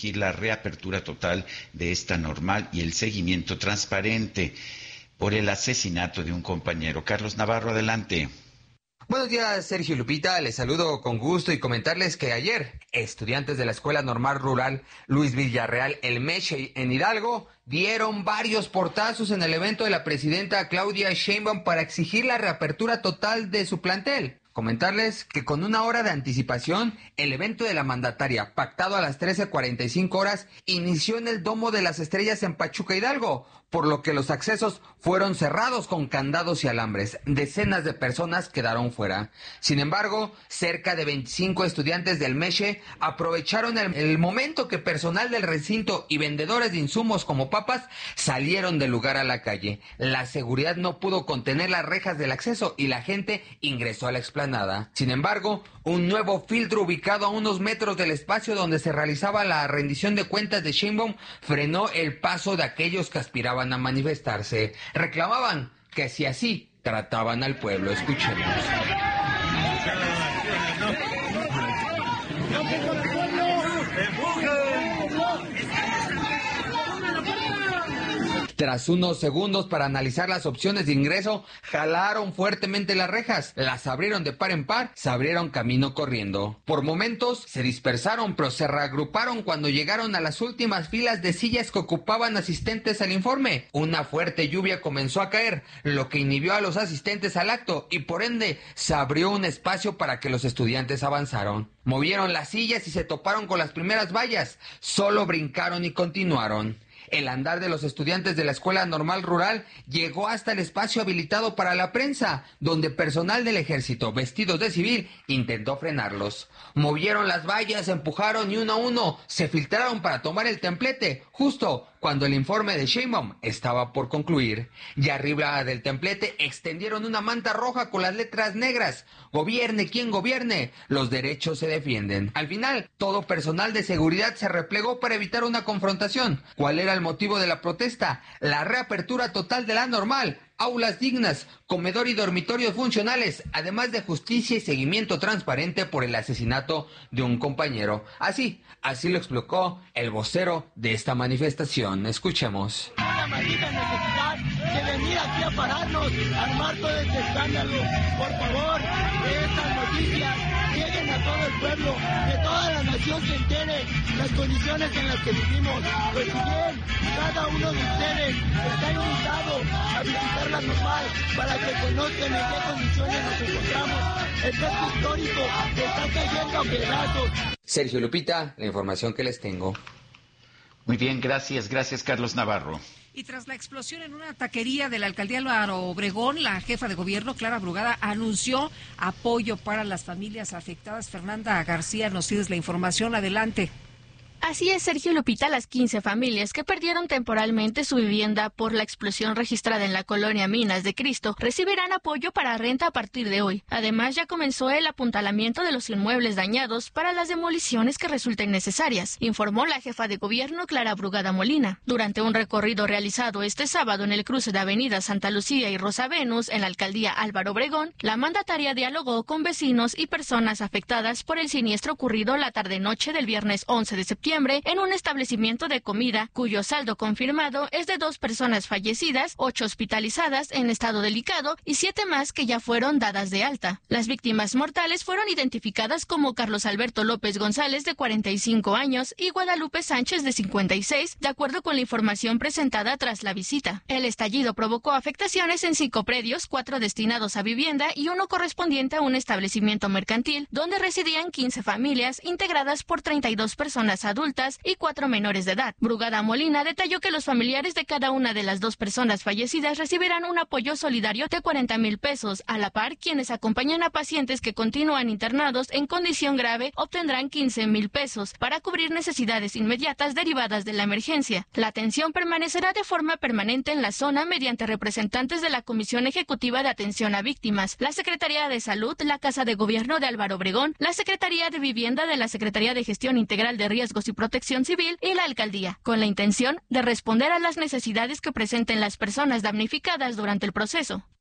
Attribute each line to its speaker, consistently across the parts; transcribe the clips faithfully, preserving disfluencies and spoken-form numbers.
Speaker 1: la reapertura total de esta normal y el seguimiento transparente por el asesinato de un compañero. Carlos Navarro, adelante.
Speaker 2: Buenos días, Sergio y Lupita. Les saludo con gusto y comentarles que ayer estudiantes de la Escuela Normal Rural Luis Villarreal, el Meche, en Hidalgo, dieron varios portazos en el evento de la presidenta Claudia Sheinbaum para exigir la reapertura total de su plantel. Comentarles que con una hora de anticipación, el evento de la mandataria, pactado a las trece cuarenta y cinco horas, inició en el Domo de las Estrellas en Pachuca, Hidalgo, por lo que los accesos fueron cerrados con candados y alambres. Decenas de personas quedaron fuera. Sin embargo, cerca de veinticinco estudiantes del Meche aprovecharon el, el momento que personal del recinto y vendedores de insumos como papas salieron del lugar a la calle. La seguridad no pudo contener las rejas del acceso y la gente ingresó a la explanada. Sin embargo, un nuevo filtro ubicado a unos metros del espacio donde se realizaba la rendición de cuentas de Sheinbaum frenó el paso de aquellos que aspiraban a manifestarse. Reclamaban que si así trataban al pueblo. Escuchemos. Tras unos segundos para analizar las opciones de ingreso, jalaron fuertemente las rejas, las abrieron de par en par, se abrieron camino corriendo. Por momentos se dispersaron, pero se reagruparon cuando llegaron a las últimas filas de sillas que ocupaban asistentes al informe. Una fuerte lluvia comenzó a caer, lo que inhibió a los asistentes al acto y por ende se abrió un espacio para que los estudiantes avanzaron. Movieron las sillas y se toparon con las primeras vallas, solo brincaron y continuaron. El andar de los estudiantes de la Escuela Normal Rural llegó hasta el espacio habilitado para la prensa, donde personal del ejército, vestidos de civil, intentó frenarlos. Movieron las vallas, empujaron y uno a uno se filtraron para tomar el templete, justo cuando el informe de Sheinbaum estaba por concluir. Y arriba del templete extendieron una manta roja con las letras negras. Gobierne quien gobierne, los derechos se defienden. Al final, todo personal de seguridad se replegó para evitar una confrontación. ¿Cuál era el motivo de la protesta? La reapertura total de la normal, aulas dignas, comedor y dormitorios funcionales, además de justicia y seguimiento transparente por el asesinato de un compañero. Así, así lo explicó el vocero de esta manifestación. Escuchemos.
Speaker 3: La maldita necesidad de venir aquí a pararnos, a armar todo este escándalo. Por favor, de estas noticias lleguen a todo el pueblo, que toda la nación se entere las condiciones en las que vivimos. Pues si bien cada uno de ustedes está invitado a visitar la normal para que conozcan en qué condiciones nos encontramos, el centro histórico que está cayendo a pedazos.
Speaker 2: Sergio, Lupita, la información que les tengo.
Speaker 1: Muy bien, gracias, gracias Carlos Navarro.
Speaker 4: Y tras la explosión en una taquería de la alcaldía Álvaro Obregón, la jefa de gobierno, Clara Brugada, anunció apoyo para las familias afectadas. Fernanda García, nos tienes la información, adelante.
Speaker 5: Así es, Sergio, Lupita, las quince familias que perdieron temporalmente su vivienda por la explosión registrada en la colonia Minas de Cristo recibirán apoyo para renta a partir de hoy. Además, ya comenzó el apuntalamiento de los inmuebles dañados para las demoliciones que resulten necesarias, informó la jefa de gobierno Clara Brugada Molina. Durante un recorrido realizado este sábado en el cruce de Avenida Santa Lucía y Rosa Venus en la alcaldía Álvaro Obregón, la mandataria dialogó con vecinos y personas afectadas por el siniestro ocurrido la tarde-noche del viernes once de septiembre en un establecimiento de comida, cuyo saldo confirmado es de dos personas fallecidas, ocho hospitalizadas en estado delicado y siete más que ya fueron dadas de alta. Las víctimas mortales fueron identificadas como Carlos Alberto López González, de cuarenta y cinco años, y Guadalupe Sánchez, de cincuenta y seis, de acuerdo con la información presentada tras la visita. El estallido provocó afectaciones en cinco predios, cuatro destinados a vivienda y uno correspondiente a un establecimiento mercantil, donde residían quince familias integradas por treinta y dos personas adultas y cuatro menores de edad. Brugada Molina detalló que los familiares de cada una de las dos personas fallecidas recibirán un apoyo solidario de cuarenta mil pesos. A la par, quienes acompañan a pacientes que continúan internados en condición grave obtendrán quince mil pesos para cubrir necesidades inmediatas derivadas de la emergencia. La atención permanecerá de forma permanente en la zona mediante representantes de la Comisión Ejecutiva de Atención a Víctimas, la Secretaría de Salud, la Casa de Gobierno de Álvaro Obregón, la Secretaría de Vivienda de la Secretaría de Gestión Integral de Riesgos y Protección Civil y la alcaldía, con la intención de responder a las necesidades que presenten las personas damnificadas durante el proceso.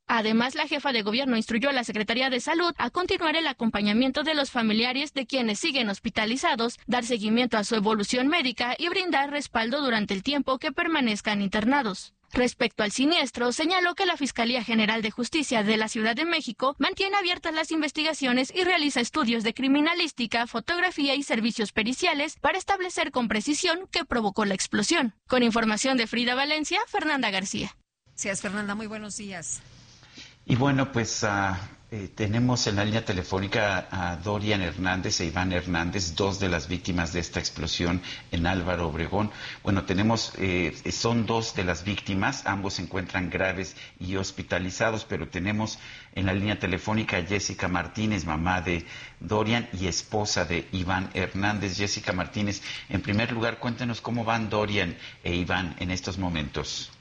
Speaker 5: Además, la jefa de gobierno instruyó a la Secretaría de Salud a continuar el acompañamiento de los familiares de quienes siguen hospitalizados, dar seguimiento a su evolución médica y brindar respaldo durante el tiempo que permanezcan internados. Respecto al siniestro, señaló que la Fiscalía General de Justicia de la Ciudad de México mantiene abiertas las investigaciones y realiza estudios de criminalística, fotografía y servicios periciales para establecer con precisión qué provocó la explosión. Con información de Frida Valencia, Fernanda García.
Speaker 4: Gracias, Fernanda. Muy buenos días.
Speaker 1: Y bueno, pues uh, eh, tenemos en la línea telefónica a Dorian Hernández e Iván Hernández, dos de las víctimas de esta explosión en Álvaro Obregón. Bueno, tenemos, eh, son dos de las víctimas, ambos se encuentran graves y hospitalizados, pero tenemos en la línea telefónica a Jessica Martínez, mamá de Dorian y esposa de Iván Hernández. Jessica Martínez, en primer lugar, cuéntenos cómo van Dorian e Iván en estos momentos.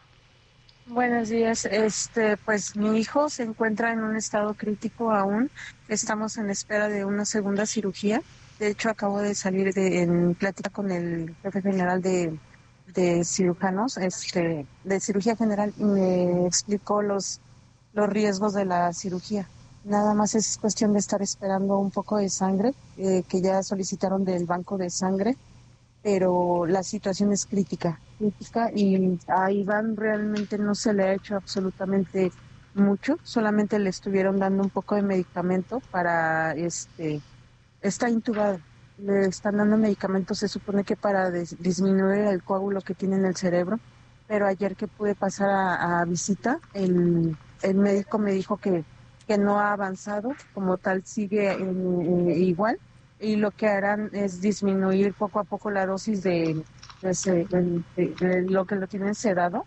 Speaker 6: Buenos días. Este, pues mi hijo se encuentra en un estado crítico aún. Estamos en espera de una segunda cirugía. De hecho, acabo de salir de, en plática con el jefe general de, de cirujanos, este, de cirugía general, y me explicó los, los riesgos de la cirugía. Nada más es cuestión de estar esperando un poco de sangre, eh, que ya solicitaron del banco de sangre, pero la situación es crítica, crítica y a Iván realmente no se le ha hecho absolutamente mucho, solamente le estuvieron dando un poco de medicamento para, este, está intubado, le están dando medicamentos, se supone que para des- disminuir el coágulo que tiene en el cerebro, pero ayer que pude pasar a, a visita, el, el médico me dijo que, que no ha avanzado, como tal sigue en, en, igual, y lo que harán es disminuir poco a poco la dosis de, de, de, de, de lo que lo tienen sedado,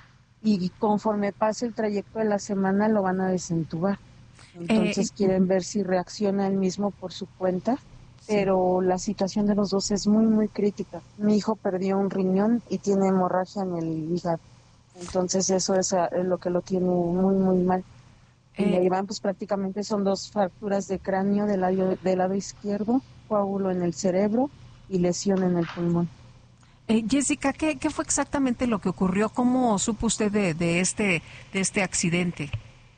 Speaker 6: y conforme pase el trayecto de la semana lo van a desentubar. Entonces eh, quieren ver si reacciona él mismo por su cuenta, pero sí, la situación de los dos es muy, muy crítica. Mi hijo perdió un riñón y tiene hemorragia en el hígado, entonces eso es, es lo que lo tiene muy, muy mal. Y eh, Iván, pues prácticamente son dos fracturas de cráneo del lado, del lado izquierdo, coágulo en el cerebro y lesión en el pulmón.
Speaker 4: Eh, Jessica, ¿qué, ¿qué fue exactamente lo que ocurrió? ¿Cómo supo usted de, de, este, de este accidente?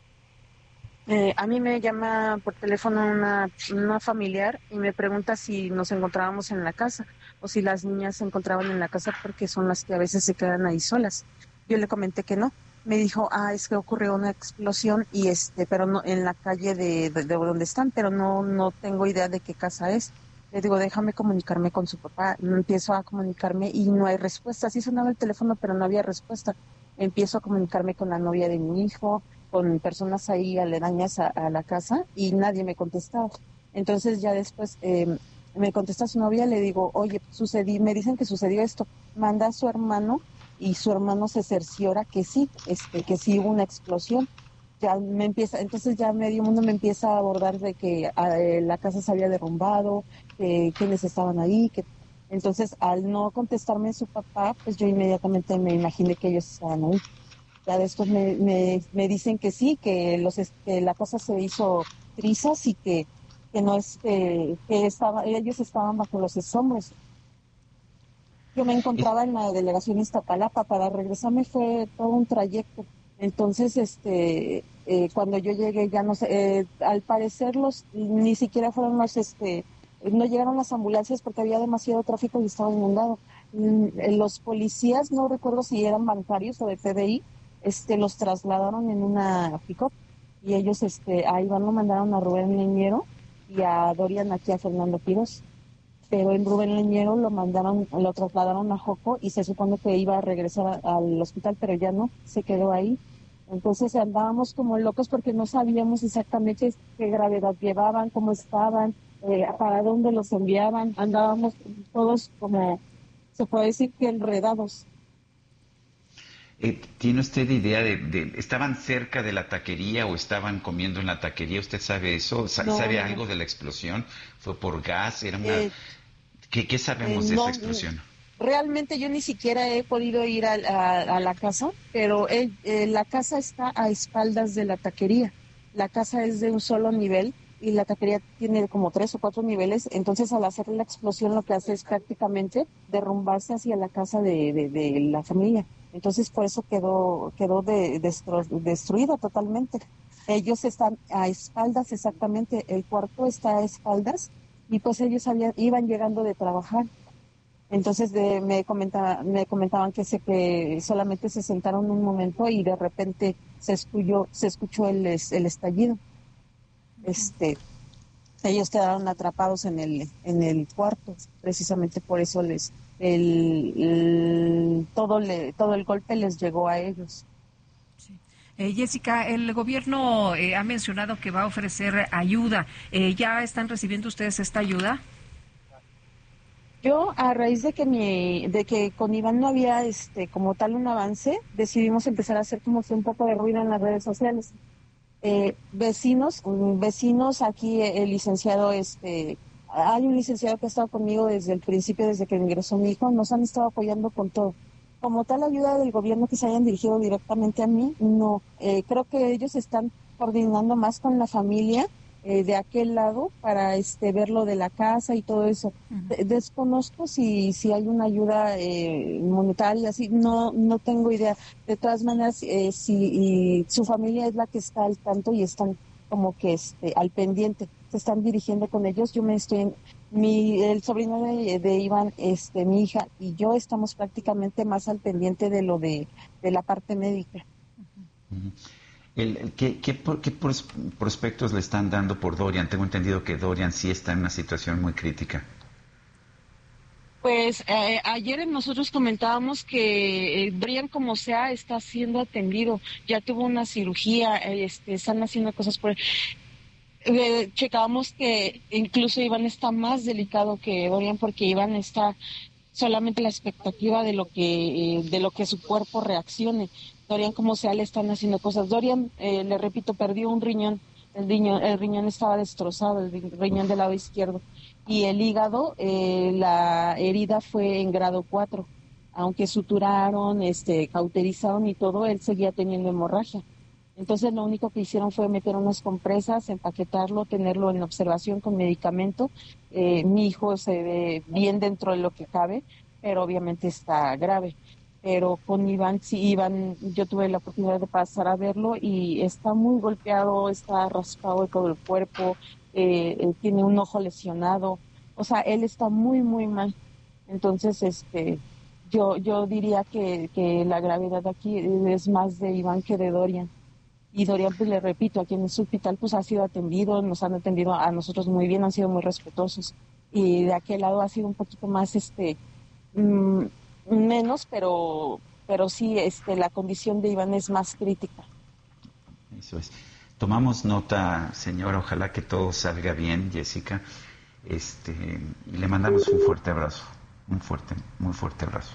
Speaker 6: Eh, a mí me llama por teléfono una, una familiar y me pregunta si nos encontrábamos en la casa o si las niñas se encontraban en la casa, porque son las que a veces se quedan ahí solas. Yo le comenté que no. Me dijo, ah, es que ocurrió una explosión y este, pero no en la calle de, de, de donde están, pero no, no tengo idea de qué casa es. Le digo, déjame comunicarme con su papá. Empiezo a comunicarme y no hay respuesta. Sí sonaba el teléfono, pero no había respuesta. Empiezo a comunicarme con la novia de mi hijo, con personas ahí aledañas a, a la casa, y nadie me contestaba. Entonces ya después eh, me contesta su novia, le digo, oye, sucedí, me dicen que sucedió esto. Manda a su hermano, y su hermano se cerciora que sí, este, que sí hubo una explosión. Ya me empieza, entonces ya medio mundo me empieza a abordar de que eh, la casa se había derrumbado, que quiénes estaban ahí, que entonces al no contestarme su papá, pues yo inmediatamente me imaginé que ellos estaban ahí. Ya después me, me, me dicen que sí, que los que la cosa se hizo trizas y que, que no es que, que estaba, ellos estaban bajo los escombros. Yo me encontraba en la delegación Iztapalapa, para regresarme fue todo un trayecto. Entonces, este, eh, cuando yo llegué, ya no sé, eh, al parecer los, ni siquiera fueron los, este, no llegaron las ambulancias porque había demasiado tráfico y estaba inundado. Los policías, no recuerdo si eran bancarios o de P D I, este, los trasladaron en una pick-up y ellos, este, a Iván lo mandaron a Rubén Leñero y a Dorian aquí a Fernando Piros. Pero en Rubén Leñero lo mandaron, lo trasladaron a Joco y se supone que iba a regresar a, al hospital, pero ya no, se quedó ahí. Entonces andábamos como locos porque no sabíamos exactamente qué gravedad llevaban, cómo estaban, eh, para dónde los enviaban. Andábamos todos como, se puede decir que enredados.
Speaker 1: Eh, ¿Tiene usted idea de, de, estaban cerca de la taquería o estaban comiendo en la taquería? ¿Usted sabe eso? ¿Sabe no, algo de la explosión? ¿Fue por gas? ¿Era una... Eh, ¿Qué, ¿Qué sabemos eh, de no, esa explosión?
Speaker 6: Realmente yo ni siquiera he podido ir a, a, a la casa, pero eh, eh, la casa está a espaldas de la taquería. La casa es de un solo nivel y la taquería tiene como tres o cuatro niveles, entonces al hacer la explosión lo que hace es prácticamente derrumbarse hacia la casa de, de, de la familia. Entonces por eso quedó quedó de, destru, destruida totalmente. Ellos están a espaldas exactamente, el cuarto está a espaldas y pues ellos habían, iban llegando de trabajar. Entonces de, me, comentaba, me comentaban que, se, que solamente se sentaron un momento y de repente se escuchó, se escuchó el, el estallido. Este, ellos quedaron atrapados en el en el cuarto, precisamente por eso les el, el todo le todo el golpe les llegó a ellos.
Speaker 4: Sí. Eh, Jessica, el gobierno eh, ha mencionado que va a ofrecer ayuda. Eh, ¿Ya están recibiendo ustedes esta ayuda?
Speaker 6: Yo, a raíz de que mi, de que con Iván no había este como tal un avance, decidimos empezar a hacer como que un poco de ruido en las redes sociales. Eh, vecinos, vecinos aquí, el licenciado, este, hay un licenciado que ha estado conmigo desde el principio, desde que ingresó mi hijo, nos han estado apoyando con todo. Como tal ayuda del gobierno que se hayan dirigido directamente a mí, no. Eh, creo que ellos están coordinando más con la familia eh, de aquel lado para este ver lo de la casa y todo eso. Uh-huh. Desconozco si si hay una ayuda eh, monetaria, así no no tengo idea. De todas maneras, eh, si y su familia es la que está al tanto y están como que este al pendiente, se están dirigiendo con ellos. Yo me estoy en, mi el sobrino de, de Iván, este mi hija y yo estamos prácticamente más al pendiente de lo de de la parte médica.
Speaker 1: Uh-huh. El, el, ¿qué, qué, ¿Qué prospectos le están dando por Dorian? Tengo entendido que Dorian sí está en una situación muy crítica.
Speaker 6: Pues eh, ayer nosotros comentábamos que eh, Dorian como sea está siendo atendido, ya tuvo una cirugía, eh, este, están haciendo cosas por él. Eh, checábamos que incluso Iván está más delicado que Dorian porque Iván está solamente la expectativa de lo que eh, de lo que su cuerpo reaccione. Dorian como sea le están haciendo cosas. Dorian, eh, le repito, perdió un riñón. El riñón, el riñón estaba destrozado, el riñón del lado izquierdo. Y el hígado, eh, la herida fue en grado cuatro. Aunque suturaron, este, cauterizaron y todo, él seguía teniendo hemorragia. Entonces lo único que hicieron fue meter unas compresas, empaquetarlo, tenerlo en observación con medicamento. Eh, mi hijo se ve bien dentro de lo que cabe, pero obviamente está grave. Pero con Iván, sí, Iván, yo tuve la oportunidad de pasar a verlo y está muy golpeado, está raspado de todo el cuerpo, eh, tiene un ojo lesionado, o sea, él está muy, muy mal. Entonces, este, yo yo diría que, que la gravedad aquí es más de Iván que de Dorian. Y Dorian, pues le repito, aquí en este hospital pues ha sido atendido, nos han atendido a nosotros muy bien, han sido muy respetuosos. Y de aquel lado ha sido un poquito más, este... Mmm, menos, pero pero sí, este, la condición de Iván es más crítica.
Speaker 1: Eso es. Tomamos nota, señora, ojalá que todo salga bien, Jessica. Este, y le mandamos un fuerte abrazo, un fuerte, muy fuerte abrazo.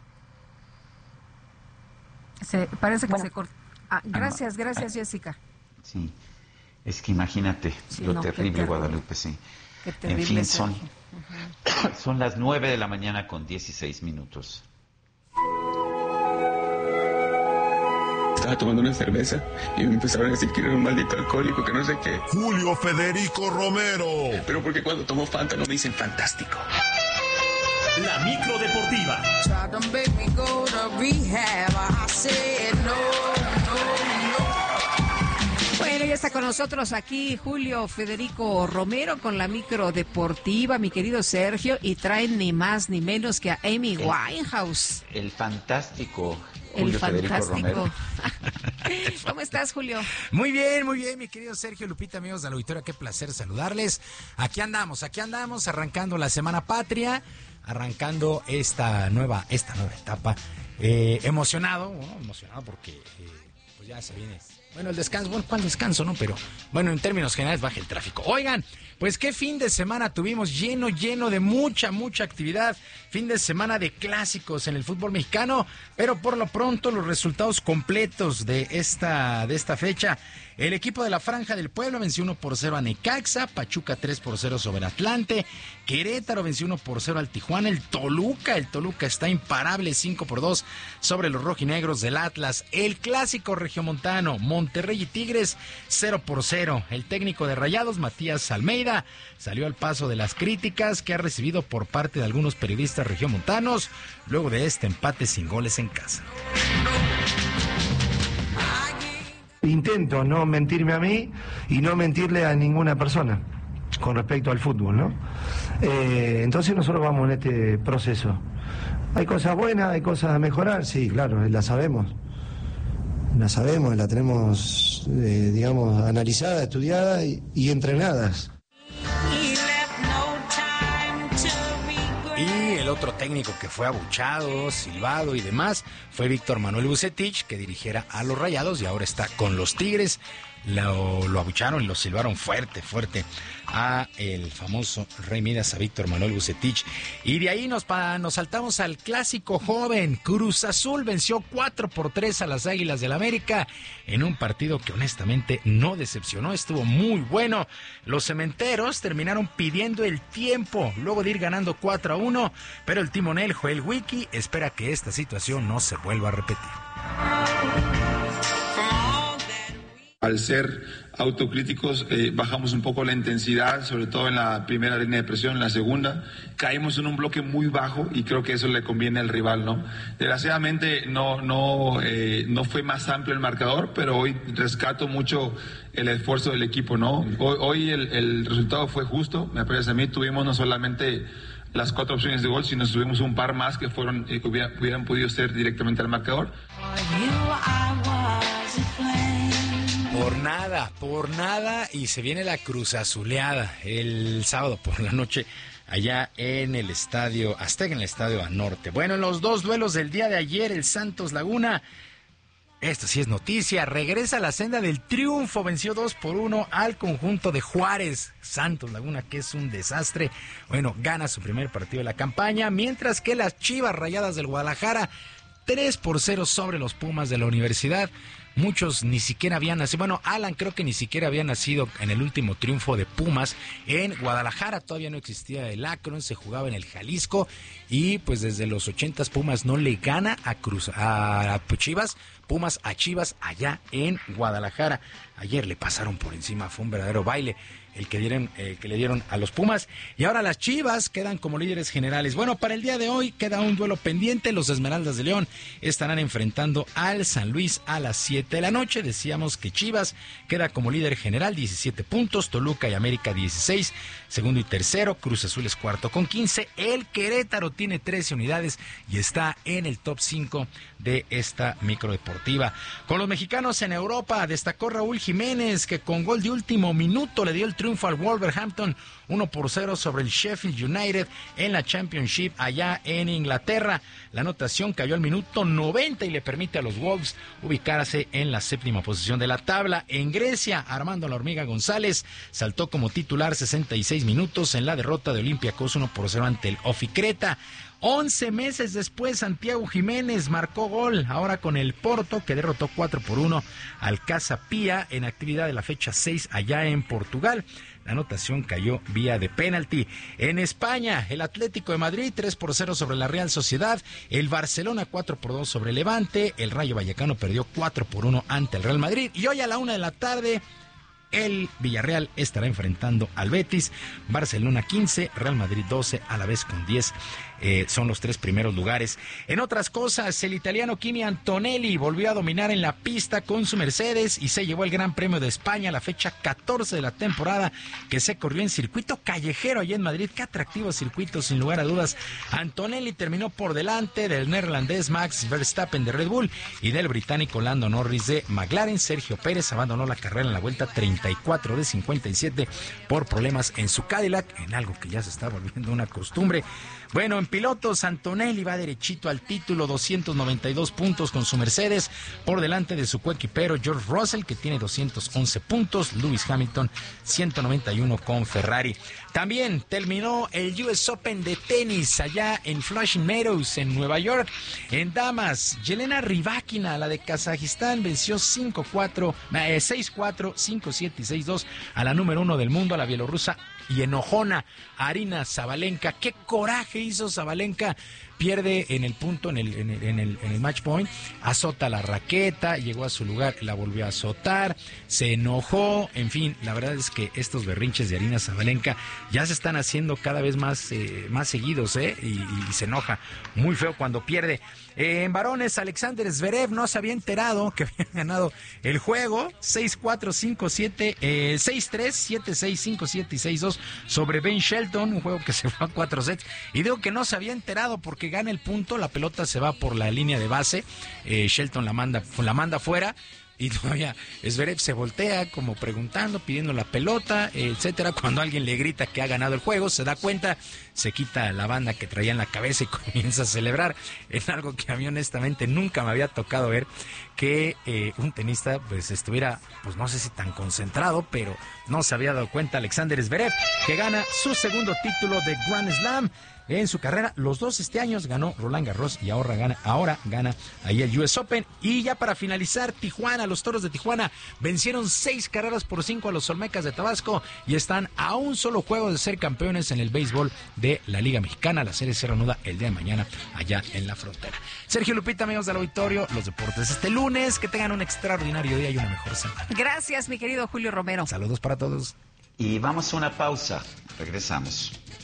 Speaker 4: Se, parece que
Speaker 6: bueno.
Speaker 4: se cortó. Ah, gracias, gracias, Jessica.
Speaker 1: Sí, es que imagínate sí, lo no, terrible, terrible, Guadalupe, sí.
Speaker 4: Qué terrible,
Speaker 1: en fin, son,
Speaker 4: uh-huh.
Speaker 1: son las nueve de la mañana con dieciséis minutos.
Speaker 7: Estaba tomando una cerveza y me empezaron a decir que era un maldito alcohólico, que no sé qué.
Speaker 8: Julio Federico Romero.
Speaker 7: Pero porque cuando tomo Fanta no me dicen fantástico.
Speaker 9: La micro deportiva.
Speaker 4: Bueno, ya está con nosotros aquí Julio Federico Romero con la micro deportiva, mi querido Sergio, y traen ni más ni menos que a Amy el, Winehouse.
Speaker 1: El fantástico
Speaker 4: Julio
Speaker 1: el fantástico.
Speaker 4: Federico Romero. ¿Cómo estás, Julio?
Speaker 10: Muy bien, muy bien, mi querido Sergio, Lupita, amigos de la auditoría, qué placer saludarles. Aquí andamos, aquí andamos, arrancando la Semana Patria, arrancando esta nueva, esta nueva etapa. Eh, emocionado, bueno, emocionado porque eh, pues ya se viene... Bueno, el descanso, bueno, ¿cuál descanso, no? Pero, bueno, en términos generales baja el tráfico. Oigan, pues qué fin de semana tuvimos, lleno, lleno de mucha, mucha actividad. Fin de semana de clásicos en el fútbol mexicano, pero por lo pronto los resultados completos de esta, de esta fecha. El equipo de la Franja del Puebla venció uno por cero a Necaxa, Pachuca tres por cero sobre Atlante, Querétaro venció uno por cero al Tijuana, el Toluca, el Toluca está imparable cinco por dos sobre los rojinegros del Atlas, el clásico regiomontano, Monterrey Monterrey y Tigres cero por cero. El técnico de Rayados, Matías Almeida, salió al paso de las críticas que ha recibido por parte de algunos periodistas regiomontanos luego de este empate sin goles en casa.
Speaker 11: Intento no mentirme a mí y no mentirle a ninguna persona con respecto al fútbol, ¿no? Eh, entonces nosotros vamos en este proceso. ¿Hay cosas buenas, hay cosas a mejorar? Sí, claro, las sabemos. Las sabemos, las tenemos, eh, digamos, analizadas, estudiadas y, y entrenadas.
Speaker 10: Y el otro técnico que fue abuchado, silbado y demás fue Víctor Manuel Vucetich, que dirigiera a los Rayados y ahora está con los Tigres. Lo, lo abucharon y lo silbaron fuerte, fuerte a el famoso Rey Midas, a Víctor Manuel Vucetich. Y de ahí nos, pa, nos saltamos al clásico joven. Cruz Azul venció cuatro por tres a las Águilas del América en un partido que honestamente no decepcionó, estuvo muy bueno. Los cementeros terminaron pidiendo el tiempo luego de ir ganando cuatro a uno, pero el timonel Joel Wiki espera que esta situación no se vuelva a repetir.
Speaker 12: Al ser autocríticos, eh, bajamos un poco la intensidad, sobre todo en la primera línea de presión, en la segunda. Caímos en un bloque muy bajo y creo que eso le conviene al rival, ¿no? Desgraciadamente no, no, eh, no fue más amplio el marcador, pero hoy rescato mucho el esfuerzo del equipo, ¿no? Hoy, hoy el, el resultado fue justo, me parece a mí. Tuvimos no solamente las cuatro opciones de gol, sino tuvimos un par más que fueron eh, que hubiera, hubieran podido ser directamente al marcador.
Speaker 10: Por nada, por nada, y se viene la Cruz Azuleada el sábado por la noche allá en el Estadio Azteca, en el Estadio Anorte. Bueno, en los dos duelos del día de ayer, el Santos Laguna, esto sí es noticia, regresa a la senda del triunfo, venció dos por uno al conjunto de Juárez. Santos Laguna, que es un desastre, bueno, gana su primer partido de la campaña, mientras que las Chivas Rayadas del Guadalajara, tres por cero sobre los Pumas de la Universidad. Muchos ni siquiera habían nacido, bueno, Alan creo que ni siquiera había nacido en el último triunfo de Pumas en Guadalajara, todavía no existía el Akron, se jugaba en el Jalisco y pues desde los ochentas Pumas no le gana a Cruz, a Chivas, Pumas a Chivas allá en Guadalajara. Ayer le pasaron por encima, fue un verdadero baile el que dieron, el que le dieron a los Pumas, y ahora las Chivas quedan como líderes generales. Bueno, para el día de hoy queda un duelo pendiente, los Esmeraldas de León estarán enfrentando al San Luis a las siete de la noche. Decíamos que Chivas queda como líder general, diecisiete puntos, Toluca y América dieciséis, segundo y tercero, Cruz Azul es cuarto con quince, el Querétaro tiene trece unidades y está en el top cinco de esta microdeportiva. Con los mexicanos en Europa destacó Raúl Jiménez, que con gol de último minuto le dio el triunfo al Wolverhampton uno por cero sobre el Sheffield United en la Championship allá en Inglaterra. La anotación cayó al minuto noventa y le permite a los Wolves ubicarse en la séptima posición de la tabla. En Grecia, Armando La Hormiga González saltó como titular sesenta y seis minutos en la derrota de Olympiacos uno por cero ante el Oficreta. once meses después, Santiago Jiménez marcó gol, ahora con el Porto, que derrotó cuatro por uno al Casa Pia en actividad de la fecha seis allá en Portugal. La anotación cayó vía de penalti. En España, el Atlético de Madrid tres por cero sobre la Real Sociedad, el Barcelona cuatro por dos sobre Levante, el Rayo Vallecano perdió cuatro por uno ante el Real Madrid, y hoy a la una de la tarde el Villarreal estará enfrentando al Betis. Barcelona quince, Real Madrid doce, a la vez con diez. Eh, son los tres primeros lugares. En otras cosas, el italiano Kimi Antonelli volvió a dominar en la pista con su Mercedes y se llevó el Gran Premio de España, la fecha catorce de la temporada, que se corrió en circuito callejero allá en Madrid. Qué atractivo circuito, sin lugar a dudas. Antonelli terminó por delante del neerlandés Max Verstappen de Red Bull y del británico Lando Norris de McLaren. Sergio Pérez abandonó la carrera en la vuelta treinta y cuatro de cincuenta y siete por problemas en su Cadillac, en algo que ya se está volviendo una costumbre. Bueno, en pilotos, Antonelli va derechito al título, doscientos noventa y dos puntos con su Mercedes, por delante de su coequipero George Russell, que tiene doscientos once puntos, Lewis Hamilton ciento noventa y uno con Ferrari. También terminó el U S Open de tenis allá en Flushing Meadows, en Nueva York. En damas, Yelena Rybakina, la de Kazajistán, venció cinco cuatro, eh, seis cuatro, cinco siete y seis dos a la número uno del mundo, a la bielorrusa y enojona Arina Sabalenka. Qué coraje hizo Sabalenka, pierde en el punto, en el, en el, en el, en el match point, azota la raqueta, llegó a su lugar, la volvió a azotar, se enojó, en fin, la verdad es que estos berrinches de Aryna Sabalenka ya se están haciendo cada vez más, eh, más seguidos, ¿eh? Y, y se enoja muy feo cuando pierde. Eh, en varones, Alexander Zverev no se había enterado que había ganado el juego, seis cuatro, cinco siete, eh, seis tres, siete seis, cinco siete y seis dos sobre Ben Shelton, un juego que se fue a cuatro sets, y digo que no se había enterado porque gana el punto, la pelota se va por la línea de base, eh, Shelton la manda, la manda fuera, y todavía Zverev se voltea como preguntando, pidiendo la pelota, etcétera. Cuando alguien le grita que ha ganado el juego, se da cuenta, se quita la banda que traía en la cabeza y comienza a celebrar. Es algo que a mí honestamente nunca me había tocado ver, que eh, un tenista pues estuviera, pues no sé si tan concentrado, pero no se había dado cuenta. Alexander Zverev, que gana su segundo título de Grand Slam en su carrera. Los dos este año ganó Roland Garros y ahora gana, ahora gana ahí el U S Open. Y ya para finalizar, Tijuana, los Toros de Tijuana vencieron seis carreras por cinco a los Olmecas de Tabasco y están a un solo juego de ser campeones en el béisbol de la Liga Mexicana. La serie se reanuda el día de mañana allá en la frontera. Sergio Lupita, amigos del auditorio, los deportes este lunes. Que tengan un extraordinario día y una mejor semana.
Speaker 4: Gracias, mi querido Julio Romero.
Speaker 10: Saludos para todos.
Speaker 1: Y vamos a una pausa. Regresamos.